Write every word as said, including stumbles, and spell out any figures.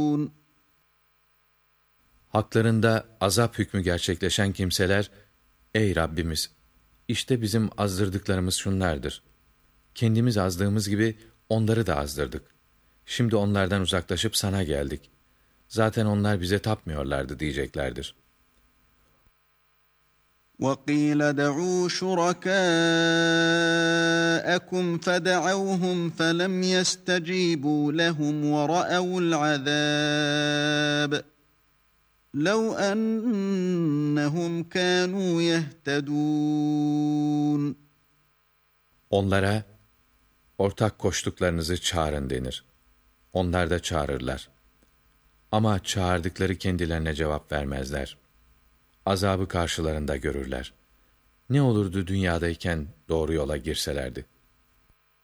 Haklarında azap hükmü gerçekleşen kimseler, ey Rabbimiz, işte bizim azdırdıklarımız şunlardır. Kendimiz azdığımız gibi onları da azdırdık. Şimdi onlardan uzaklaşıp sana geldik. Zaten onlar bize tapmıyorlardı diyeceklerdir. وَقِيلَ دَعُوا شُرَكَاءَكُمْ فَدَعَوْهُمْ فَلَمْ يَسْتَجِيبُوا لَهُمْ وَرَأَوُا الْعَذَابَ لَوْ أَنَّهُمْ كَانُوا يَهْتَدُونَ Onlara, ortak koştuklarınızı çağırın denir. Onlar da çağırırlar. Ama çağırdıkları kendilerine cevap vermezler. Azabı karşılarında görürler. Ne olurdu dünyadayken doğru yola girselerdi.